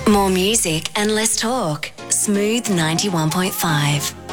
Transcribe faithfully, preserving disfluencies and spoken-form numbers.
More music and less talk. Smooth ninety-one point five.